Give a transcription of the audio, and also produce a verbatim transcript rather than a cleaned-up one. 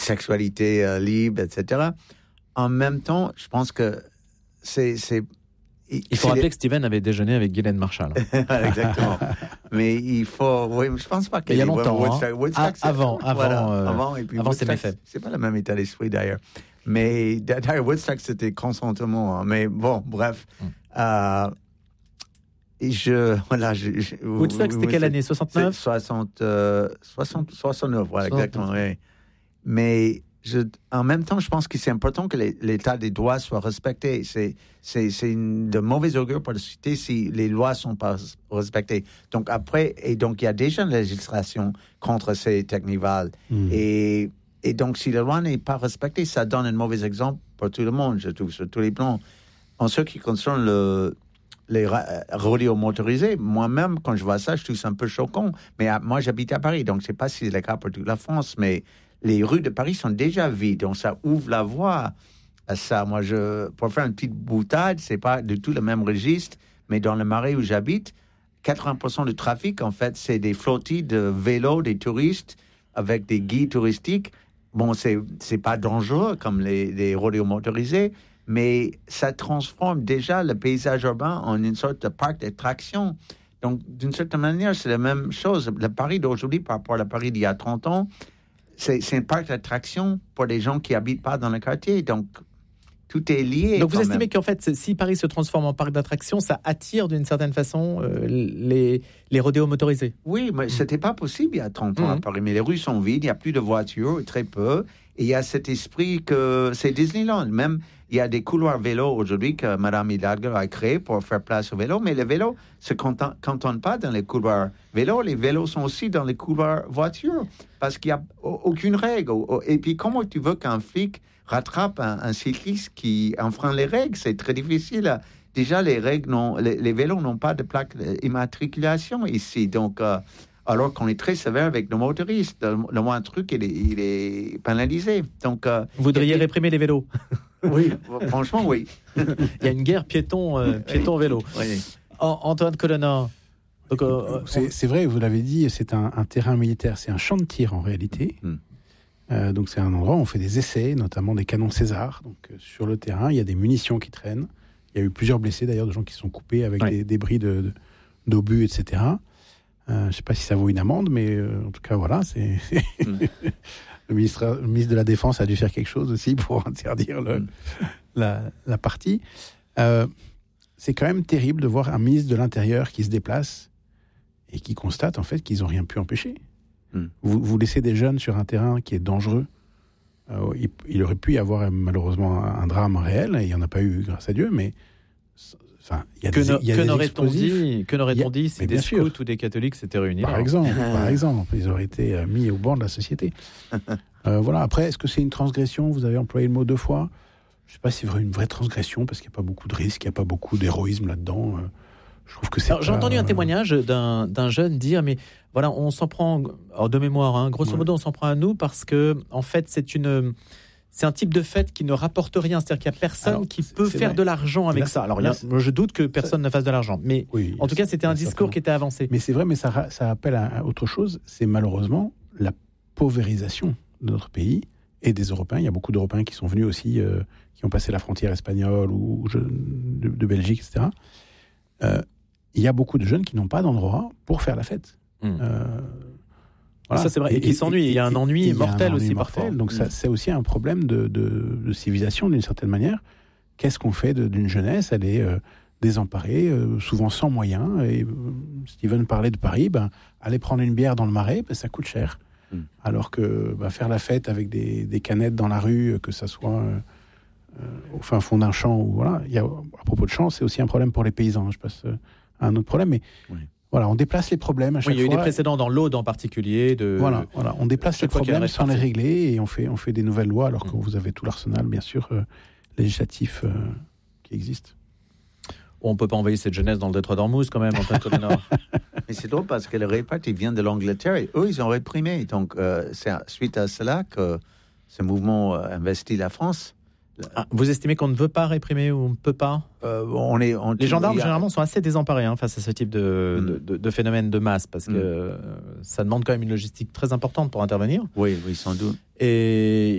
sexualité euh, libre, et cetera. En même temps, je pense que c'est... c'est il faut c'est rappeler les... que Steven avait déjeuné avec Ghislaine Marshall. Exactement. Mais il faut... Oui, je pense pas qu'il y a longtemps. Woodstock, Hein. Woodstock, ah, avant, voilà, avant, euh, avant, et puis avant ses méfaits. C'est pas le même état d'esprit d'ailleurs. Mais d'ailleurs, Woodstock, c'était consentement. Hein. Mais bon, bref. Mm. Euh, et je... Voilà, je, je, Woodstock, c'était quelle année? soixante-neuf soixante, euh, soixante, soixante-neuf, voilà, exactement. Oui. Mais... Je, en même temps, je pense que c'est important que les, l'état des droits soit respecté. C'est, c'est, c'est une, de mauvais augure pour la société si les lois ne sont pas respectées. Donc après, et donc il y a déjà une législation contre ces technivals. Mmh. Et, et donc si la loi n'est pas respectée, ça donne un mauvais exemple pour tout le monde, je trouve, sur tous les plans. En ce qui concerne le, les rodéos motorisés, moi-même, quand je vois ça, je trouve ça un peu choquant. Mais à, moi, j'habite à Paris, donc je ne sais pas si c'est le cas pour toute la France, mais les rues de Paris sont déjà vides, donc ça ouvre la voie à ça. Moi, je, pour faire une petite boutade, c'est pas du tout le même registre, mais dans le Marais où j'habite, quatre-vingts pour cent du trafic, en fait, c'est des flottilles de vélos, des touristes, avec des guides touristiques. Bon, c'est, c'est pas dangereux comme les, les rodéos motorisés, mais ça transforme déjà le paysage urbain en une sorte de parc d'attraction. Donc, d'une certaine manière, c'est la même chose. Le Paris d'aujourd'hui par rapport à Paris d'il y a trente ans, C'est, c'est un parc d'attraction pour les gens qui n'habitent pas dans le quartier. Donc, tout est lié. Donc, vous estimez même. qu'en fait, si Paris se transforme en parc d'attraction, ça attire d'une certaine façon euh, les, les rodéos motorisés? Oui, mais mmh. ce n'était pas possible il y a trente ans mmh. à Paris. Mais les rues sont vides, il n'y a plus de voitures, très peu. Et il y a cet esprit que c'est Disneyland. Même, il y a des couloirs vélos aujourd'hui que Mme Hidalgo a créés pour faire place aux vélos. Mais les vélos ne se cantonnent pas dans les couloirs vélos. Les vélos sont aussi dans les couloirs voitures. Parce qu'il n'y a aucune règle. Et puis, comment tu veux qu'un flic rattrape un, un cycliste qui enfreint les règles? C'est très difficile. Déjà, les règles, n'ont, les, les vélos n'ont pas de plaque d'immatriculation ici. Donc, euh, alors qu'on est très sévère avec nos motoristes. Le, le moindre truc, il est, il est pénalisé. Donc, euh, vous voudriez et, réprimer les vélos? Oui, franchement, oui. Il y a une guerre piéton, euh, piéton-vélo. Oui. Antoine Colonna. Donc, euh, c'est, c'est vrai, vous l'avez dit, c'est un, un terrain militaire, c'est un champ de tir en réalité. Mmh. Euh, donc c'est un endroit où on fait des essais, notamment des canons César. Donc euh, sur le terrain, il y a des munitions qui traînent. Il y a eu plusieurs blessés d'ailleurs, de gens qui sont coupés avec ouais. des débris de, de, d'obus, et cetera. Euh, je ne sais pas si ça vaut une amende, mais euh, en tout cas voilà, c'est mmh. le, ministre, le ministre de la Défense a dû faire quelque chose aussi pour interdire le, mmh. la, la partie. Euh, c'est quand même terrible de voir un ministre de l'Intérieur qui se déplace et qui constate en fait qu'ils n'ont rien pu empêcher. Mm. Vous, vous laissez des jeunes sur un terrain qui est dangereux. Euh, il, il aurait pu y avoir malheureusement un, un drame réel, et il n'y en a pas eu, grâce à Dieu, mais enfin, il y a que, des, no, il y a que, des n'aurait-on dit, que n'aurait-on dit si des scouts ou des catholiques s'étaient réunis? Par exemple, par exemple, ils auraient été euh, mis au banc de la société. euh, voilà. Après, est-ce que c'est une transgression? Vous avez employé le mot deux fois. Je ne sais pas si c'est une vraie transgression, parce qu'il n'y a pas beaucoup de risques, il n'y a pas beaucoup d'héroïsme là-dedans. Euh, Je trouve que c'est alors, j'ai entendu un témoignage d'un, d'un jeune dire, mais voilà, on s'en prend, alors de mémoire, hein, grosso ouais. modo, on s'en prend à nous parce que, en fait, c'est une, c'est un type de fête qui ne rapporte rien. C'est-à-dire qu'il n'y a personne alors, qui peut faire vrai. de l'argent avec là, ça. Alors, là, a, je doute que personne ça, ne fasse de l'argent, mais oui, en tout cas, c'était un discours qui était avancé. Mais c'est vrai, mais ça, ça appelle à autre chose. C'est malheureusement la paupérisation de notre pays et des Européens. Il y a beaucoup d'Européens qui sont venus aussi, euh, qui ont passé la frontière espagnole ou je, de, de Belgique, et cetera. Euh, il y a beaucoup de jeunes qui n'ont pas d'endroit pour faire la fête. Mmh. Euh, voilà. Ça, c'est vrai. Et, et qui s'ennuient. Il y a un ennui et mortel un aussi, mortel. parfois. Donc, mmh. ça, c'est aussi un problème de, de, de civilisation, d'une certaine manière. Qu'est-ce qu'on fait de, d'une jeunesse? Elle est euh, désemparée, euh, souvent sans moyens. Et euh, Steven parlait de Paris. Ben, aller prendre une bière dans le Marais, ben, ça coûte cher. Mmh. Alors que ben, faire la fête avec des, des canettes dans la rue, que ça soit euh, euh, au fin fond d'un champ, ou, voilà. Il y a, à propos de champs, c'est aussi un problème pour les paysans. Je passe... Euh, un autre problème, mais oui. voilà, on déplace les problèmes à chaque fois. Oui, il y a eu des précédents dans l'Aude en particulier. De... Voilà, voilà, on déplace les problèmes sans les régler et on fait, on fait des nouvelles lois alors mmh. que vous avez tout l'arsenal, bien sûr, euh, législatif euh, qui existe. On ne peut pas envoyer cette jeunesse dans le détroit d'Ormuz quand même, Antoine Colonna. Mais c'est drôle parce que le réparti vient de l'Angleterre et eux, ils ont réprimé. Donc, euh, c'est suite à cela que ce mouvement euh, investit la France. Ah, vous estimez qu'on ne veut pas réprimer ou on ne peut pas euh, on est, on, Les gendarmes, a... généralement, sont assez désemparés hein, face à ce type de, mm. de, de, de phénomène de masse, parce que mm. euh, ça demande quand même une logistique très importante pour intervenir. Oui, oui, sans doute. Et